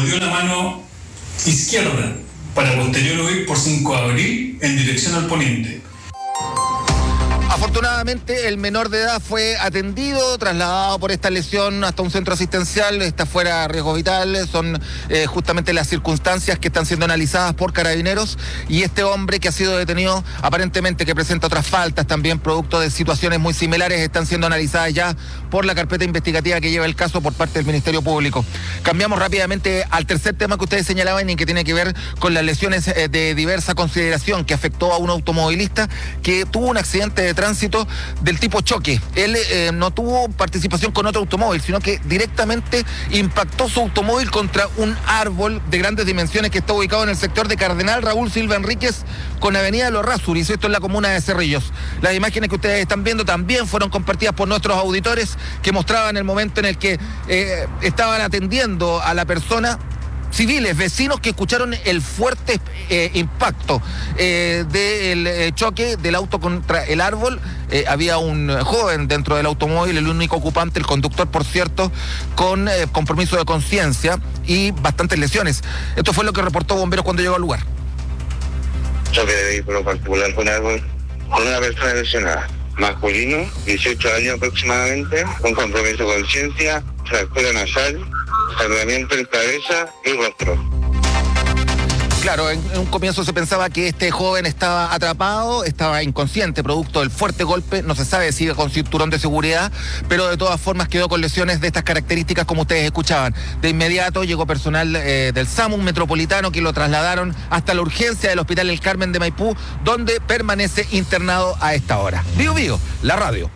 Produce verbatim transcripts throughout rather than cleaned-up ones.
devolvió la mano izquierda para posterior huir por cinco de abril en dirección al poniente. Afortunadamente, el menor de edad fue atendido, trasladado por esta lesión hasta un centro asistencial, está fuera de riesgo vital, son eh, justamente las circunstancias que están siendo analizadas por Carabineros, y este hombre que ha sido detenido, aparentemente que presenta otras faltas, también producto de situaciones muy similares, están siendo analizadas ya por la carpeta investigativa que lleva el caso por parte del Ministerio Público. Cambiamos rápidamente al tercer tema que ustedes señalaban y que tiene que ver con las lesiones eh, de diversa consideración que afectó a un automovilista que tuvo un accidente de tránsito del tipo choque. Él eh, no tuvo participación con otro automóvil, sino que directamente impactó su automóvil contra un árbol de grandes dimensiones que está ubicado en el sector de Cardenal Raúl Silva Enríquez con Avenida Los Rasuris, esto en la comuna de Cerrillos. Las imágenes que ustedes están viendo también fueron compartidas por nuestros auditores que mostraban el momento en el que eh, estaban atendiendo a la persona. Civiles, vecinos que escucharon el fuerte eh, impacto eh, del eh, choque del auto contra el árbol. Eh, había un joven dentro del automóvil, el único ocupante, el conductor, por cierto, con eh, compromiso de conciencia y bastantes lesiones. Esto fue lo que reportó Bomberos cuando llegó al lugar. Choque de vehículo particular con árbol con una persona lesionada. Masculino, dieciocho años aproximadamente, con compromiso de conciencia, fractura nasal, sangramiento en cabeza y rostro. Claro, en, en un comienzo se pensaba que este joven estaba atrapado, estaba inconsciente, producto del fuerte golpe, no se sabe si con cinturón de seguridad, pero de todas formas quedó con lesiones de estas características como ustedes escuchaban. De inmediato llegó personal eh, del SAMU metropolitano que lo trasladaron hasta la urgencia del Hospital El Carmen de Maipú, donde permanece internado a esta hora. Vivo Vivo, la radio.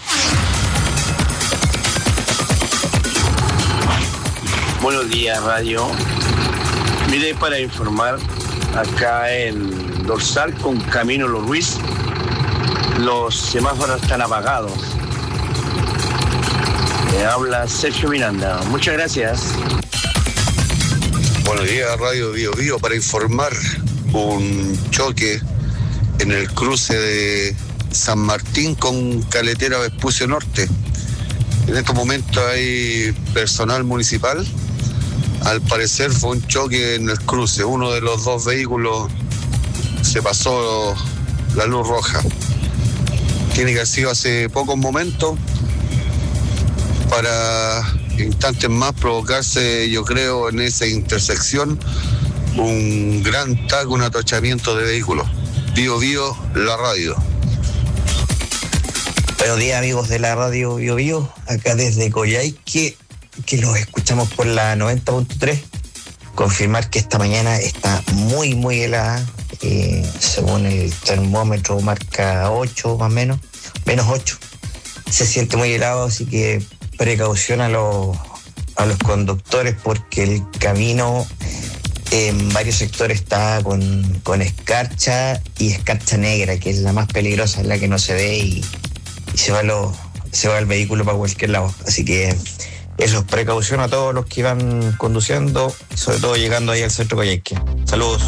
Buenos días, radio. Mire, para informar, acá en Dorsal con Camino Los Ruiz, los semáforos están apagados. Me habla Sergio Miranda. Muchas gracias. Buenos días, Radio Bio Bio, para informar un choque en el cruce de San Martín con Caletera Vespucio Norte. En estos momentos hay personal municipal. Al parecer fue un choque en el cruce. Uno de los dos vehículos se pasó la luz roja. Tiene que haber sido hace pocos momentos para instantes más provocarse, yo creo, en esa intersección un gran taco, un atochamiento de vehículos. Bio Bio, la radio. Buenos días, amigos de la radio Bio Bio, acá desde Coyhaique, que los escuchamos por la noventa punto tres. Confirmar que esta mañana está muy, muy helada. Eh, según el termómetro marca ocho más o menos, menos ocho. Se siente muy helado, así que precaución a los, a los conductores porque el camino en varios sectores está con, con escarcha y escarcha negra, que es la más peligrosa, es la que no se ve y, y se va, lo, se va el vehículo para cualquier lado. Así que eso es precaución a todos los que van conduciendo, sobre todo llegando ahí al centro Coyhaique. Saludos.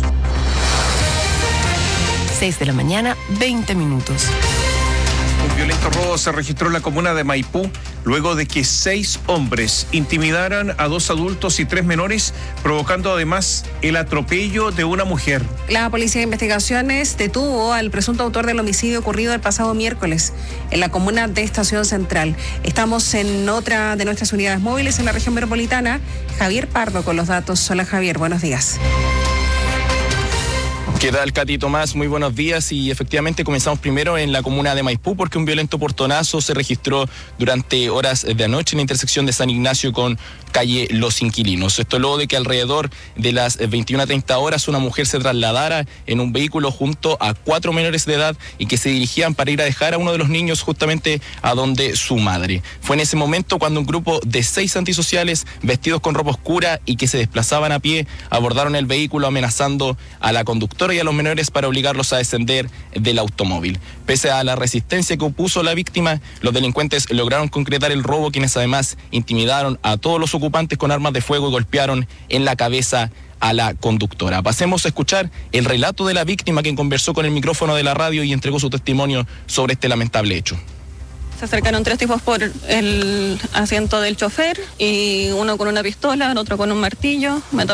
seis de la mañana, veinte minutos. Un violento robo se registró en la comuna de Maipú luego de que seis hombres intimidaran a dos adultos y tres menores, provocando además el atropello de una mujer. La Policía de Investigaciones detuvo al presunto autor del homicidio ocurrido el pasado miércoles en la comuna de Estación Central. Estamos en otra de nuestras unidades móviles en la región metropolitana. Javier Pardo con los datos. Hola, Javier, buenos días. ¿Qué tal, Katy Tomás? Muy buenos días, y efectivamente comenzamos primero en la comuna de Maipú porque un violento portonazo se registró durante horas de anoche en la intersección de San Ignacio con calle Los Inquilinos. Esto luego de que alrededor de las veintiuna treinta horas una mujer se trasladara en un vehículo junto a cuatro menores de edad y que se dirigían para ir a dejar a uno de los niños justamente a donde su madre. Fue en ese momento cuando un grupo de seis antisociales vestidos con ropa oscura y que se desplazaban a pie abordaron el vehículo amenazando a la conductora y a los menores para obligarlos a descender del automóvil. Pese a la resistencia que opuso la víctima, los delincuentes lograron concretar el robo, quienes además intimidaron a todos los ocupantes con armas de fuego y golpearon en la cabeza a la conductora. Pasemos a escuchar el relato de la víctima, quien conversó con el micrófono de la radio y entregó su testimonio sobre este lamentable hecho. Se acercaron tres tipos por el asiento del chofer y uno con una pistola, el otro con un martillo. Me